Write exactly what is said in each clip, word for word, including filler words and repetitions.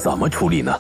怎么处理呢？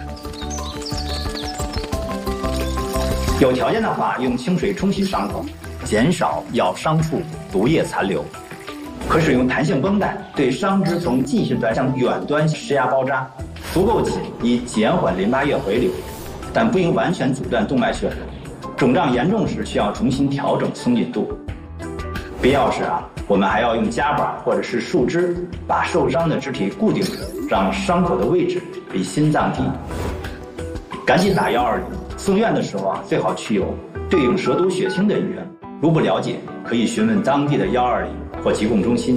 有条件的话，用清水冲洗伤口，减少咬伤处毒液残留。可使用弹性绷带对伤肢从近心端向远端施压包扎，足够紧以减缓淋巴液回流，但不应完全阻断动脉血流。肿胀严重时需要重新调整松紧度。必要时啊，我们还要用夹板或者是树枝把受伤的肢体固定住，让伤口的位置离心脏近。赶紧打一二零。送院的时候啊，最好去有对应蛇毒血清的医院。如不了解，可以询问当地的一二零或疾控中心。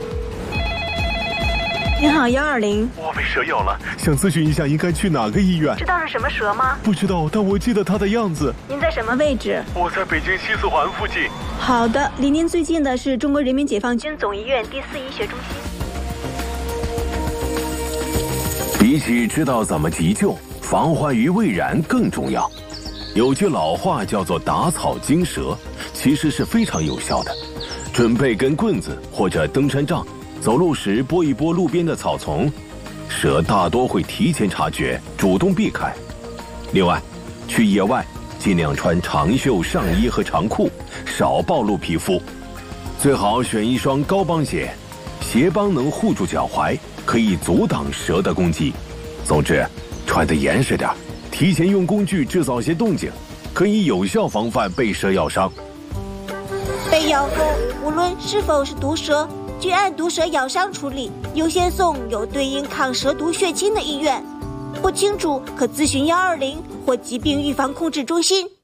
你好，一二零。 我被蛇咬了，想咨询一下应该去哪个医院？ 知道是什么蛇吗？ 不知道，但我记得它的样子。 您在什么位置？ 我在北京西四环附近。 好的，离您最近的是中国人民解放军总医院第四医学中心。 比起知道怎么急救，防患于未然更重要。有句老话叫做打草惊蛇，其实是非常有效的。准备根棍子或者登山杖，走路时拨一拨路边的草丛，蛇大多会提前察觉，主动避开。另外，去野外尽量穿长袖上衣和长裤，少暴露皮肤。最好选一双高帮鞋，鞋帮能护住脚踝，可以阻挡蛇的攻击。总之，穿得严实点，提前用工具制造些动静，可以有效防范被蛇咬伤。 被咬后，无论是否是毒蛇，均按毒蛇咬伤处理，优先送有对应抗蛇毒血清的医院。不清楚可咨询一二零或疾病预防控制中心。